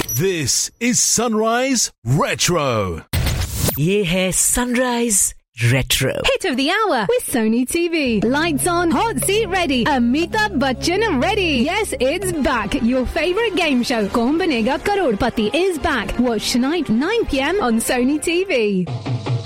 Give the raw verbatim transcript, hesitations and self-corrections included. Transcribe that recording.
This is Sunrise Retro. ये है Sunrise Retro. Hit of the hour with Sony T V. Lights on, hot seat ready. Amitabh Bachchan ready. Yes, it's back. Your favorite game show, Kaun Banega Crorepati, is back. Watch tonight, nine p.m. on Sony T V.